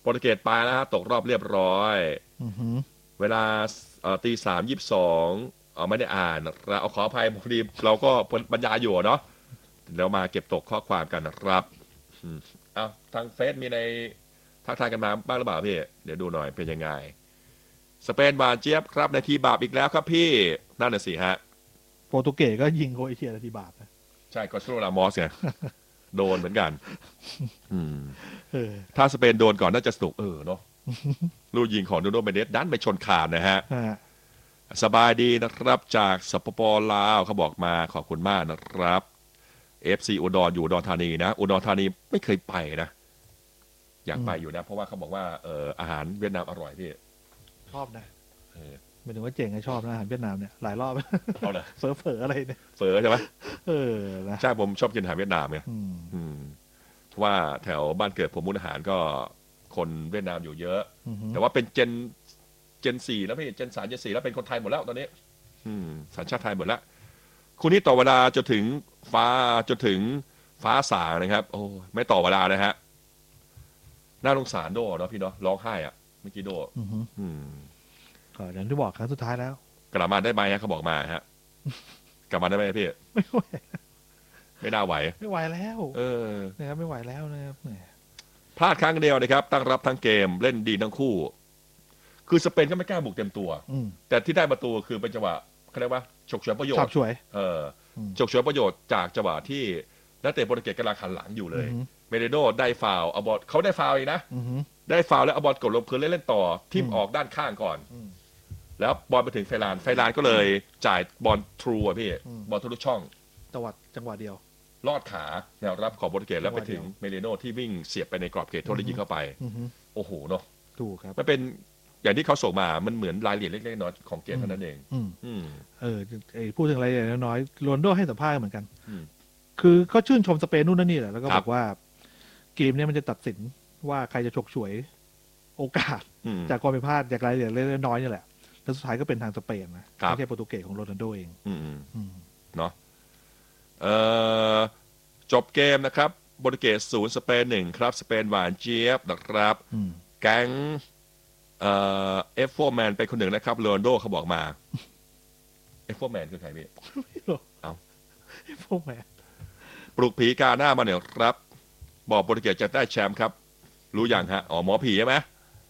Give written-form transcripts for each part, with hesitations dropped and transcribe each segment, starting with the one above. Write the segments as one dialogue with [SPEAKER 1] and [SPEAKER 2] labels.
[SPEAKER 1] โปรตุเกสไปแล้วฮะตกรอบเรียบร้อย
[SPEAKER 2] อือหือ
[SPEAKER 1] เวลาตี 3:22ไม่ได้อ่านเราขออภัยพอดีเราก็บรรยายอยู่เนาะเดี๋ยวมาเก็บตกข้อความกันนะครับเอาทางเฟซมีในทักทายกันมาบ้างหรือเปล่าพี่เดี๋ยวดูหน่อยเป็นยังไงสเปนบาดเจี๊ยบครับในทีบาปอีกแล้วครับพี่นั่นน่ะสิฮะ
[SPEAKER 2] โปรตุเกสก็ยิงโครเอเชียนาทีบาปนะ
[SPEAKER 1] ใช่กอสโซรามอสไงโดนเหมือนกัน
[SPEAKER 2] เออ
[SPEAKER 1] ถ้าสเปนโดนก่อนน่าจะสนุกเนาะลูกยิงของนูโนเมเดสดันไปชนคานนะฮะ
[SPEAKER 2] ฮะ
[SPEAKER 1] สบายดีนะครับจากสปปลาวเขาบอกมาขอบคุณมากนะครับ FC อุดรอยู่อุดรธานีนะอุดรธานีไม่เคยไปนะอยากไปอยู่นะเพราะว่าเขาบอกว่าอาหารเวียดนามอร่อยพี่
[SPEAKER 2] ชอบนะ
[SPEAKER 1] เออ
[SPEAKER 2] หมายถึงว่าเจ๋งไงชอบนะอาหารเวียดนามเนี่ยหลายรอบ
[SPEAKER 1] เอาเลย
[SPEAKER 2] เฝออะไรเนี่ย
[SPEAKER 1] เฝอใช่ไหม
[SPEAKER 2] เออนะ
[SPEAKER 1] ใช่ผมชอบกินอาหารเวียดนามไง
[SPEAKER 2] อืม
[SPEAKER 1] เพราะว่าแถวบ้านเกิดผมมุกอาหารก็คนเวียดนามอยู่เยอะ
[SPEAKER 2] อือหือ
[SPEAKER 1] แต่ว่าเป็นเจน 4แล้วพี่เจน 3 เจน 4แล้วเป็นคนไทยหมดแล้วตอนนี้สัญชาติไทยหมดแล้วคุณนี่ต่อเวลาจนถึงฟ้าสางนะครับโอ้ไม่ต่อเวลานะฮะน่าสงสารโดเนาะพี่เนาะร้องไห้อะเมื่อกี้โด
[SPEAKER 2] อือหือ
[SPEAKER 1] อืม
[SPEAKER 2] ก็อย่างที่บอกครั้งสุดท้ายแล้ว
[SPEAKER 1] กลับมาได้ไหมฮะเขาบอกมาฮะกลับมาได้ไหมพี่
[SPEAKER 2] ไม่ไหว
[SPEAKER 1] ไม่น่าไหว
[SPEAKER 2] ไม่ไหวแล้ว
[SPEAKER 1] เออ
[SPEAKER 2] นะครับไม่ไหวแล้วนะครับแหม
[SPEAKER 1] พลาดครั้งเดียวนะครับตั้งรับทั้งเกมเล่นดีทั้งคู่คือสเปนก็ไม่กล้าบุกเต็มตัวแต่ที่ได้ประตูคือเป็นจังหวะเขาเรียกว่าฉกฉวยประโยชน์
[SPEAKER 2] ฉาบฉวย
[SPEAKER 1] ฉกฉวยประโยชน์จากจังหวะที่นักเตะโปรตุเกสกำลังหันหลังอยู่เลยเมเรโดได้ฟาวล์เอาบอลเขาได้ฟาวล์เองนะได้ฟาวล์แล้วเอาบอลกดลงพื้นเล่นต่อทิ่มออกด้านข้างก่อนแล้วบอลไปถึงไฟลานก็เลยจ่ายบอลทรูอ่ะพี่บอลทะลุช่อง
[SPEAKER 2] จังหวะเดียว
[SPEAKER 1] ลอดขาแนวรับของโปรตุเกสแล้วไปถึงเมเรโดที่วิ่งเสียบไปในกรอบเขตโทษแล้วยิงเข้าไปโอ้โหเนาะ
[SPEAKER 2] ถูกครับ
[SPEAKER 1] มันเป็นอย่างที่เขาส่งมามันเหมือนรายละเอียดเล็กๆน้อยๆของเกมเท่านั้นเอง
[SPEAKER 2] พูดถึงรายละเอียดน้อยโรนลโดให้สัมภาษณ์เหมือนกันคือเขาชื่นชมสเปนนู่นนั่นนี่แหละแล้วก็บอกว่าเกมนี้มันจะตัดสินว่าใครจะฉกฉวยโอกาสจากความผิดพลาดจากรายละเอียดเล็กๆน้อยๆนี่แหละแล้วสุดท้ายก็เป็นทางสเปนนะไม่ใช่โปรตุเกสของโรนัลโดเอง
[SPEAKER 1] เนาะจบเกมนะครับโปรตุเกส0สเปน1ครับสเปนหวานเจี๊ยบนะครับแก๊งF4 Man เป็นคนหนึ่งนะครับโรนัลโดเขาบอกมา F4 Man คือใครพี่
[SPEAKER 2] ไม่รู้
[SPEAKER 1] เอา
[SPEAKER 2] F4 Man
[SPEAKER 1] ปลุกผีกาหน้ามาเนี่ยครับบอกโปรตุเกสจะได้แชมป์ครับรู้อย่างฮะหมอผีใช่ไหม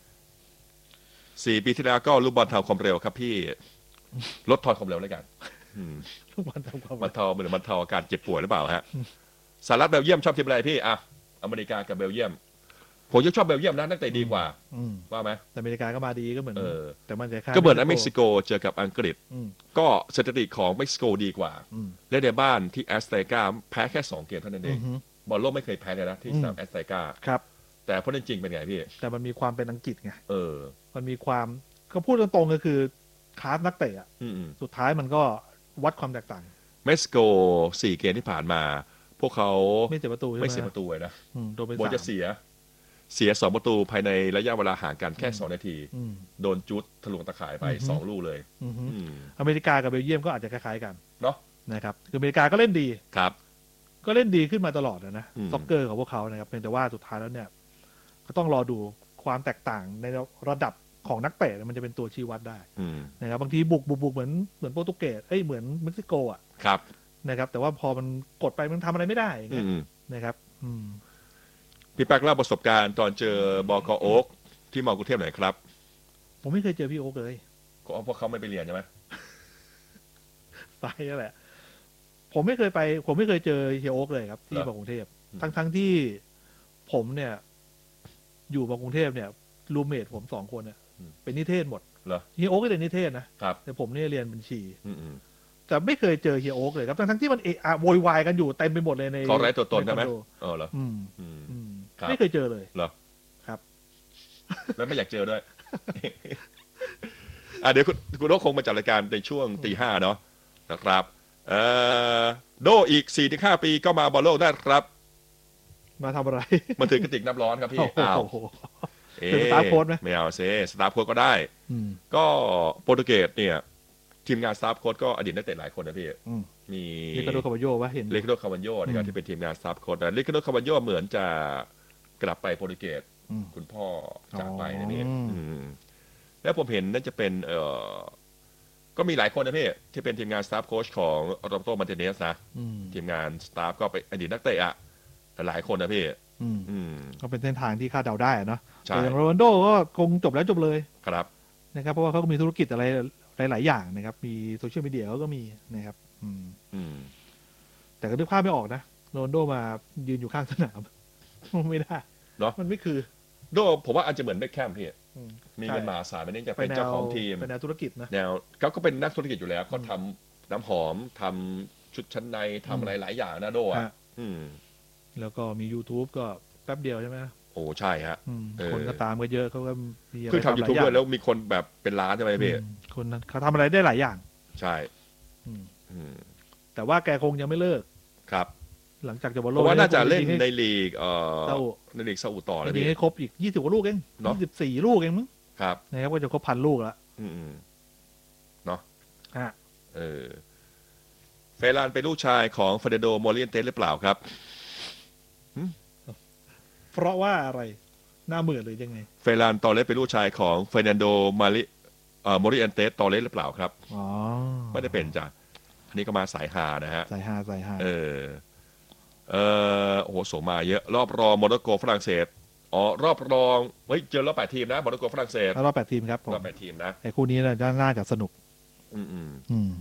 [SPEAKER 1] 4 ปีที่แล้วก็ลูกบอลเทาความเร็วครับพี่ลดทอนความเร็วแล้วกัน
[SPEAKER 2] ลูกบอลทำความ
[SPEAKER 1] มันเทาเหมือนมันเทาอาการเจ็บป่วยหรือเปล่าฮะสหรัฐเบลเยียมชอบทีมอะไรพี่อ่ะอเมริกากับเบลเยียมผมยังชอบเบลเยียมนะนักเตะดีกว่าว่าไหม
[SPEAKER 2] แต่อเมริกาก็มาดีก็เหมือนแต่มัน
[SPEAKER 1] ก็เหมือนเม็กซิโกเจอกับอังกฤษก็สถิติของเม็กซิโกดีกว่าและในบ้านที่แอสเตกาแพ้แค่2 เกมเท่านั้นเองบอลโลกไม่เคยแพ้เลยนะที่สนามแอสเตกา
[SPEAKER 2] ครับ
[SPEAKER 1] แต่เพราะจริงเป็นไงพี่
[SPEAKER 2] แต่มันมีความเป็นอังกฤษไงมันมีความก็พูดตรงๆก็คือคลาสนักเตะสุดท้ายมันก็วัดความแตกต่าง
[SPEAKER 1] เม็กซิโก4 เกมที่ผ่านมาพวกเขา
[SPEAKER 2] ไม่เสียประตู
[SPEAKER 1] เลยนะ
[SPEAKER 2] โดนไป
[SPEAKER 1] บอลจะเสีย2 ประตูภายในระยะเวลาห่างกันแค่2 นาทีโดนจุดทะลวงตะข่ายไป2 ลูกเลย
[SPEAKER 2] อเมริกากับเบลเยียมก็อาจจะคล้ายๆกัน
[SPEAKER 1] เนาะ
[SPEAKER 2] นะครับคืออเมริกาก็เล่นดี
[SPEAKER 1] ครับ
[SPEAKER 2] ก็เล่นดีขึ้นมาตลอดนะซ็อกเกอร์ของพวกเขานะครับเพียงแต่ว่าสุดท้ายแล้วเนี่ยก็ต้องรอดูความแตกต่างในระดับของนักเตะมันจะเป็นตัวชี้วัดได้นะครับบางทีบุกเหมือนโปรตุเกสเหมือนเม็กซิโกอ่ะ
[SPEAKER 1] ครับ
[SPEAKER 2] นะครับแต่ว่าพอมันกดไปมันทำอะไรไม่ได้นะครับ
[SPEAKER 1] พี่แป๊กเล่าประสบการณ์ตอนเจอบก.โอ๊กที่มอกรุงเทพหน่อยครับ
[SPEAKER 2] ผมไม่เคยเจอพี่โอ๊กเลย
[SPEAKER 1] เพราะเขาไม่ไปเรียนใช่ไหม
[SPEAKER 2] ไปนั่นแหละผมไม่เคยเจอเฮียโอ๊กเลยครับที่มอกรุงเทพทั้งที่ผมเนี่ยอยู่มากรุงเทพเนี่ยรูมเมทผม2 คนเนี่ยเป็นนิเทศหมดเฮียโอ๊กก็เรียนนิเทศนะแต่ผมเนี่ยเรียนบัญชีแต่ไม่เคยเจอเฮียโอ๊กเลยครับทั้งที่มันโวยวายกันอยู่เต็มไปหมดเลยใน
[SPEAKER 1] เขาไร้ตัวตนใช่ไหมเหรอ
[SPEAKER 2] ไม่เคยเจอเลย
[SPEAKER 1] เหรอ
[SPEAKER 2] ครับ
[SPEAKER 1] แล้วไม่อยากเจอด้วยเดี๋ยวคุณโอ๊กคงมาจัดรายการในช่วงตี 5เนาะนะครับโดอีก 4-5 ปีก็มาบอลโลกได้ครับ
[SPEAKER 2] มาทำอะไร
[SPEAKER 1] มาถือกระติกน้ำร้อนครับพี่
[SPEAKER 2] เป็นสตาร์โค้ชไหม
[SPEAKER 1] ไม่เอาเซสตาร์โค้ชก็ได้ก็โปรตุเกสเนี่ยทีมงานสตาร์โค้ชก็อดีตนักเตะหลายคนนะพี่มี
[SPEAKER 2] ลิคาโดคาวันโญ่วะเห็น
[SPEAKER 1] ลิคาโดคาวันโญ่ในการที่เป็นทีมงานสตาร์โค้ชแต่ลิคาโดคาวันโญ่เหมือนจะกลับไปโปรตุเกส
[SPEAKER 2] ม
[SPEAKER 1] คุณพ่อจากไปนะพี่
[SPEAKER 2] อืม
[SPEAKER 1] แล้วผมเห็นน่าจะเป็นก็มีหลายคนนะพี่ที่เป็นทีมงานสตาฟโค้ชของโรเบโตมาร์ติเนสนะ
[SPEAKER 2] อืม
[SPEAKER 1] ทีมงานสตาฟก็ไปอดีตนักเตะอะหลายคนนะพี่
[SPEAKER 2] อืม
[SPEAKER 1] อืม
[SPEAKER 2] ก็เป็นเส้นทางที่คาดเดาได้อะเนาะ
[SPEAKER 1] ใช่
[SPEAKER 2] แต่อย่างโรนัลโดก็คงจบแล้วจบเลย
[SPEAKER 1] ครับ
[SPEAKER 2] นะครับเพราะว่าเขาก็มีธุรกิจอะไรหลายๆอย่างนะครับ มีโซเชียลมีเดียเขาก็มีนะครับ
[SPEAKER 1] อืม
[SPEAKER 2] แต่ก็นึกภาพไม่ออกนะโรนัลโดมายืนอยู่ข้างสนาม ไม่ได้
[SPEAKER 1] เนาะ
[SPEAKER 2] มันไม่คือ
[SPEAKER 1] โดผมว่าอาจจะเหมือนเบคแคมพี่
[SPEAKER 2] อืม
[SPEAKER 1] มี
[SPEAKER 2] ใช่
[SPEAKER 1] เงินมหาศาลไม่ได้จะ
[SPEAKER 2] ไป
[SPEAKER 1] เป็น
[SPEAKER 2] แน
[SPEAKER 1] เจ้าว ของทีม
[SPEAKER 2] ไปแนวธุรกิจนะ
[SPEAKER 1] แนวเขาก็เป็นนักธุรกิจอยู่แล้วก็ทำน้ำหอมทำชุดชั้นในทำอะไรหลายอย่างนะโดอ่ะ
[SPEAKER 2] ฮะ
[SPEAKER 1] อืม
[SPEAKER 2] แล้วก็มี YouTube ก็แป๊บเดียวใช่ไหม
[SPEAKER 1] โอ้ใช่ฮะ
[SPEAKER 2] คนก็ตามก็เยอะเขาก็มีอะไร
[SPEAKER 1] เพิ่งทำยูทูบ
[SPEAKER 2] หลา
[SPEAKER 1] ด้วย
[SPEAKER 2] อาง
[SPEAKER 1] แล้วมีคนแบบเป็นล้านใช่ไหมพี่
[SPEAKER 2] คนนั้นเขาทำอะไรได้หลายอย่าง
[SPEAKER 1] ใช่
[SPEAKER 2] อืม
[SPEAKER 1] อืม
[SPEAKER 2] แต่ว่าแกคงยังไม่เลิก
[SPEAKER 1] ครับ
[SPEAKER 2] หลังจากจบบอล
[SPEAKER 1] เพ
[SPEAKER 2] โลก
[SPEAKER 1] ราะว่าน่าจะเล่น
[SPEAKER 2] ยิงให้
[SPEAKER 1] ในลีก
[SPEAKER 2] ซาอุ
[SPEAKER 1] ในลีกซาอุต่อนะ
[SPEAKER 2] ยิง
[SPEAKER 1] พี่
[SPEAKER 2] ให้ครบอีก20 กว่าลูกเอง
[SPEAKER 1] เนอะ
[SPEAKER 2] 24 ลูกเองมั้ง
[SPEAKER 1] ครับ
[SPEAKER 2] นะครับก็จะครบ1,000 ลูกแล้ว
[SPEAKER 1] อืมเนาะ
[SPEAKER 2] ฮะ
[SPEAKER 1] เฟรานเป็นลูกชายของเฟเดโดโมเรียนเตสหรือเปล่าครับ
[SPEAKER 2] เพราะว่าอะไรหน้าเหมือนหรือยังไง
[SPEAKER 1] เฟรานตอเลสเป็นลูกชายของเฟรนันโดมาริโมริเอนเตสตอเลสหรือเปล่าครับ
[SPEAKER 2] อ๋อ
[SPEAKER 1] ไม่ได้เป็นจ้ะอันนี้ก็มาสายฮานะฮะ
[SPEAKER 2] ใส่ฮาใส่ฮา
[SPEAKER 1] โอ้โหส่งมาเยอะรอบรองโมร็อกโกฝรั่งเศสรอบรองเฮ้ยเจอรอบ8 ทีมนะโมร็อกโกฝรั่งเศส
[SPEAKER 2] แล้วรอบ8 ทีมครับผม
[SPEAKER 1] รอบ8 ทีมนะ
[SPEAKER 2] ไอ้คู่นี้น่าจะสนุก
[SPEAKER 1] อืม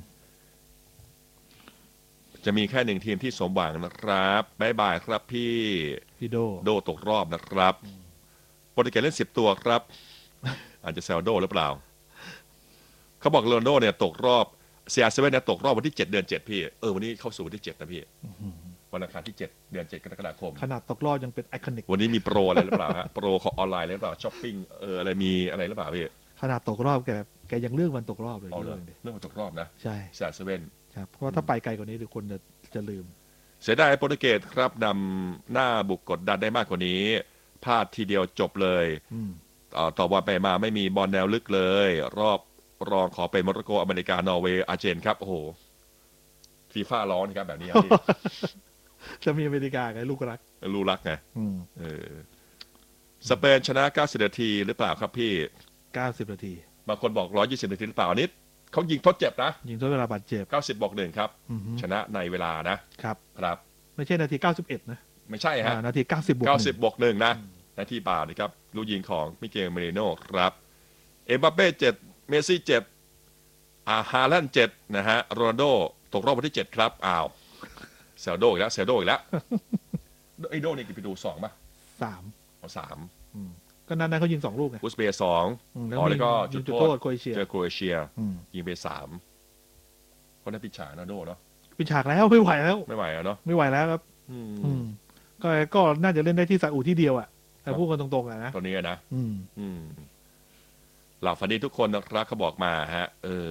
[SPEAKER 1] จะมีแค่1 ทีมที่สมหวังนะครับบ๊ายบายครับพี่
[SPEAKER 2] พี่โด
[SPEAKER 1] โดตกรอบนะครับโปรตุเกสเล่น10 ตัวครับ อาจจะแซวโดหรือเปล่าเขาบอกโรนลโดเนี่ยตกรอบCR7เนี่ยตกรอบวันที่7 เดือน 7พี่วันนี้เข้าสู่วันที่7นะพี่วันอังคารที่7 เดือน 7 กรกฎาคม
[SPEAKER 2] ขนาดตกรอบยังเป็นไอคอนิก
[SPEAKER 1] วันนี้มีโปรอะไรหรือเปล่าฮะ โปรของออนไลน์หรือเปล่าช้อปปิ้งอะไรมีอะไรหรือเปล่าพี่
[SPEAKER 2] ขนาดตกรอบแกยังเลือกวันตกรอบเลย
[SPEAKER 1] เอาเล
[SPEAKER 2] เรื่
[SPEAKER 1] ย
[SPEAKER 2] องดิ
[SPEAKER 1] เรื่องมันตกรอบนะ
[SPEAKER 2] ใช่
[SPEAKER 1] CR7
[SPEAKER 2] ครับเพราะว่าถ้าไปไกลกว่านี้เดี๋ยวคนจะลืม
[SPEAKER 1] เสียดายโปรตุเกสครับนำหน้าบุกกดดันได้มากกว่านี้พลาดทีเดียวจบเลย ต่อบอลไปมาไม่มีบอลแนวลึกเลย รอบรองขอเป็นโมร็อกโกอเมริกานอร์เวย์อาร์เจนครับโอ้โหฟีฟ่าร้อนครับแบบนี้ครับพี่
[SPEAKER 2] จะมีอเมริกาไงลูกรัก
[SPEAKER 1] รู้รักไง
[SPEAKER 2] อืม
[SPEAKER 1] สเปนชนะ90 นาทีหรือเปล่าครับพี่
[SPEAKER 2] 90 นาที
[SPEAKER 1] บางคนบอก120 นาทีหรือเปล่าอันนี้เขายิงทดเจ็บนะ
[SPEAKER 2] ยิงทดเวลาบาดเจ็บ
[SPEAKER 1] 90+1ครับ
[SPEAKER 2] อือฮึ
[SPEAKER 1] ชนะในเวลานะครับ ครับ
[SPEAKER 2] ไม่ใช่นาที 91 นะ
[SPEAKER 1] ไม่ใช่ฮะ
[SPEAKER 2] นาที90 บวก
[SPEAKER 1] 90+1นะนาทีป่านะครับลูกยิงของมิเกลเมริโน่ครับเอ็มบัปเป้7เมสซี่7ฮาแลนด์7นะฮะโรนัลโดตกรอบวันที่7ครับอ้าวเซลโดอีกแล้วไอโดนี่กี่ประตู2ป่ะ
[SPEAKER 2] 3
[SPEAKER 1] 3
[SPEAKER 2] ก็นั้นเขายิง 2 ลูกไง
[SPEAKER 1] อุซเบย์2แล้วก็จุดโทษ
[SPEAKER 2] โครเอเชีย
[SPEAKER 1] เจอโครเอเชีย
[SPEAKER 2] อืม
[SPEAKER 1] ยิงไป3คนนั้นปิดฉากนะโดเนาะ
[SPEAKER 2] ปิดฉากแล้วไม่ไหวแล้ว
[SPEAKER 1] ไม่ไหวอะเนาะ
[SPEAKER 2] ไม่ไหวแล้วครับ ก็น่าจะเล่นได้ที่ซาอุที่เดียวอ่ะแต่พูดกันตรงๆอะนะ
[SPEAKER 1] ตอนนี้นะ
[SPEAKER 2] อืม
[SPEAKER 1] เหล่าฟันดีทุกคนนะครับเขาบอกมาฮะ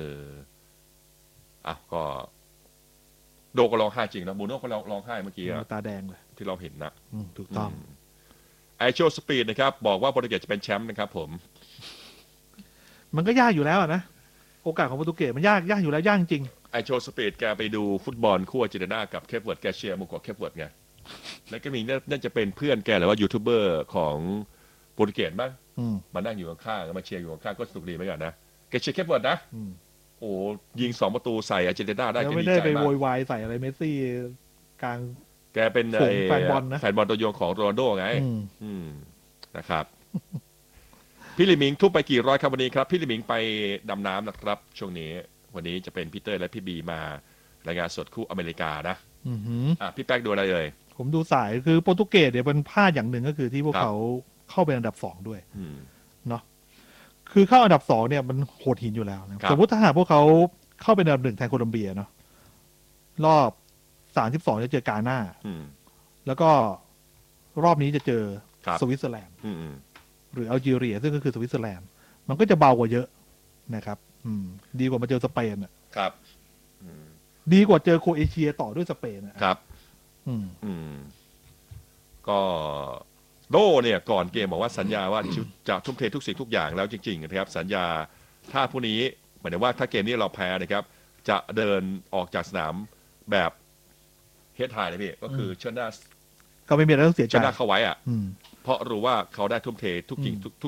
[SPEAKER 1] ก็โดก็ร้องไห้จริงนะบูโน่ก็ร้องไห้เมื่อกี้อะ
[SPEAKER 2] ตาแดงเลย
[SPEAKER 1] ที่เราเห็นนะ
[SPEAKER 2] ถูกต้อง
[SPEAKER 1] ไอโชสปีดนะครับบอกว่าโปรตุเกสจะเป็นแชมป์นะครับผม
[SPEAKER 2] มันก็ยากอยู่แล้วอะนะโอกาสของโปรตุเกสมันยากอยู่แล้วยากจริง
[SPEAKER 1] ไอโชสปีดแกไปดูฟุตบอลคู่อาร์เจนตินากับเคปเวิร์ดแกเชียร์มุกกว่าเคปเวิร์ดไงแล้วก็มีน่าจะเป็นเพื่อนแกหรือว่ายูทูบเบอร์ของโปรตุเกสบ้างมานั่งอยู่ข้างๆมาเชียร์อยู่ข้างๆก็สนุกดีเหมือนกันนะแกเชียร์เคปเวิร์ดนะโอ้ยิง2 ประตูใส่อาร์เจนตินาได้
[SPEAKER 2] แล้ว
[SPEAKER 1] แก
[SPEAKER 2] ไม่
[SPEAKER 1] ดี
[SPEAKER 2] ได้
[SPEAKER 1] ใจ
[SPEAKER 2] ไป
[SPEAKER 1] มา
[SPEAKER 2] โว
[SPEAKER 1] ก
[SPEAKER 2] ยวายใส่อะไรเมสซี่กลาง
[SPEAKER 1] แกเป็น
[SPEAKER 2] ฝูงแฟนบอลนะ
[SPEAKER 1] แฟนบอลตัวยงของโรนัลโดไงนะครับ พี่ลิมิงทุบไปกี่ร้อยครับวันนี้ครับพี่ลิมิงไปดำน้ำนะครับช่วงนี้วันนี้จะเป็นพีเตอร์และพี่บีมารายงานสดคู่อเมริกานะพี่แป๊กดูอะไรเลย
[SPEAKER 2] ผมดูสายคือโปรตุเกสเนี่ยเป็นพลาดอย่างหนึ่งก็คือที่พวกเขาเข้าเป็นอันดับ2ด้วยเนาะคือเข้าอันดับ2เนี่ยมันโหดหินอยู่แล้วนะสมมติถ้าหากพวกเขาเข้าเป็นอันดับ1แทนโคลอมเบียเนาะรอบ32จะเจอกาหน้าแล้วก็รอบนี้จะเจอสวิตเซอร์แลนด์หรืออัลจีเรียซึ่งก็คือสวิตเซอร์แลนด์มันก็จะเบากว่าเยอะนะครับดีกว่ามาเจอสเปนอ่ะ
[SPEAKER 1] ครับ
[SPEAKER 2] ดีกว่าเจอโครเอเชียต่อด้วยสเปน
[SPEAKER 1] ครับก็โดเนี่ยก่อนเกมบอกว่าสัญญาว่าจะทุ่มเททุกสิ่งทุกอย่างแล้วจริงๆนะครับสัญญาถ้าผู้นี้หมายถึงว่าถ้าเกมนี้เราแพ้นะครับจะเดินออกจากสนามแบบเฮดไฮเลยพี่ก็คือเชิดหน้า
[SPEAKER 2] ก็ไม่มีอะไรต้องเสียใจ
[SPEAKER 1] ชนะเขาไว้อ่ะ
[SPEAKER 2] อืม
[SPEAKER 1] เพราะรู้ว่าเขาได้ทุ่มเททุกสิ่ง
[SPEAKER 2] อืม
[SPEAKER 1] ทุก